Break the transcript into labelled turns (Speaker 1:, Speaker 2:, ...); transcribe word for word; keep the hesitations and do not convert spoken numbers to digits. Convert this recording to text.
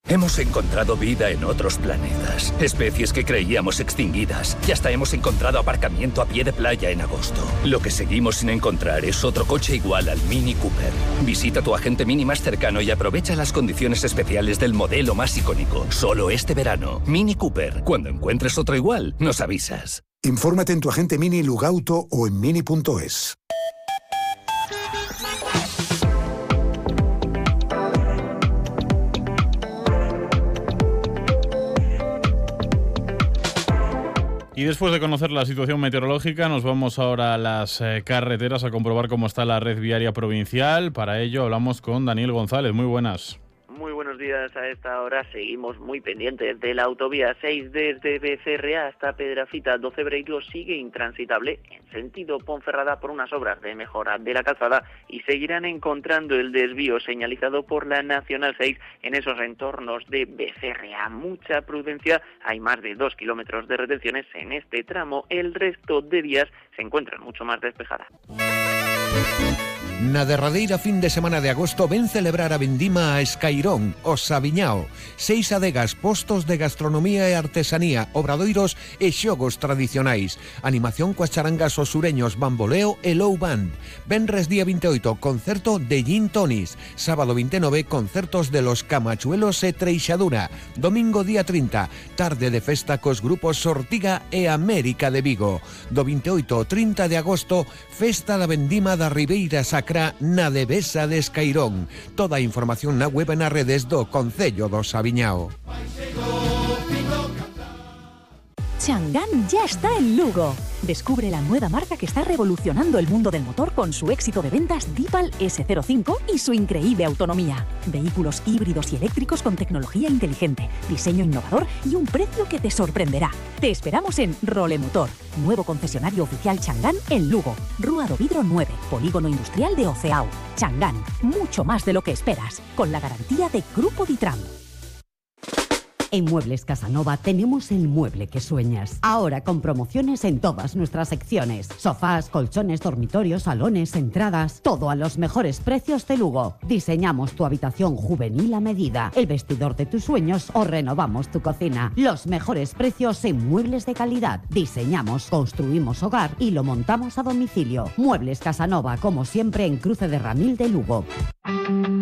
Speaker 1: Hemos encontrado vida en otros planetas, especies que creíamos extinguidas, y hasta hemos encontrado aparcamiento a pie de playa en agosto. Lo que seguimos sin encontrar es otro coche igual al Mini Cooper. Visita tu agente Mini más cercano y aprovecha las condiciones especiales del modelo más icónico. Solo este verano. Mini Cooper. Cuando encuentres otro igual, nos avisas.
Speaker 2: Infórmate en tu agente Mini Lugauto o en mini punto es.
Speaker 3: Y después de conocer la situación meteorológica, nos vamos ahora a las eh, carreteras a comprobar cómo está la red viaria provincial. Para ello hablamos con Daniel González. Muy buenas.
Speaker 4: Muy buenos días. A esta hora seguimos muy pendientes de la autovía seis desde Becerrea hasta Pedrafita do Cebreiro. Sigue intransitable en sentido Ponferrada por unas obras de mejora de la calzada y seguirán encontrando el desvío señalizado por la Nacional seis en esos entornos de Becerrea. Mucha prudencia, hay más de dos kilómetros de retenciones en este tramo. El resto de vías se encuentran mucho más despejadas.
Speaker 5: Na derradeira fin de semana de agosto ven celebrar a vendima a Escairón, o Sabiñao. Seis adegas, postos de gastronomía e artesanía, obradoiros e xogos tradicionais. Animación coas charangas os sureños, bamboleo e low band. Venres día veinte e oito, concerto de Gin Tonis. Sábado veinte e nove, concertos de los Camachuelos e Treixadura. Domingo día trinta, tarde de festa cos grupos Sortiga e América de Vigo. Do veinte e oito ao trinta de agosto, festa da vendima da Ribeira Sacra na Devesa de Escairón. Toda a información na web e nas redes do Concello do Sabiñao.
Speaker 6: Changán ya está en Lugo. Descubre la nueva marca que está revolucionando el mundo del motor con su éxito de ventas Dipal ese cero cinco y su increíble autonomía. Vehículos híbridos y eléctricos con tecnología inteligente, diseño innovador y un precio que te sorprenderá. Te esperamos en Rolemotor, nuevo concesionario oficial Changán en Lugo. Rúa do Vidro nueve, Polígono Industrial de Oceao. Changán, mucho más de lo que esperas, con la garantía de Grupo Ditram.
Speaker 7: En Muebles Casanova tenemos el mueble que sueñas. Ahora con promociones en todas nuestras secciones. Sofás, colchones, dormitorios, salones, entradas. Todo a los mejores precios de Lugo. Diseñamos tu habitación juvenil a medida, el vestidor de tus sueños o renovamos tu cocina. Los mejores precios en muebles de calidad. Diseñamos, construimos hogar y lo montamos a domicilio. Muebles Casanova, como siempre en Cruce de Ramil de Lugo.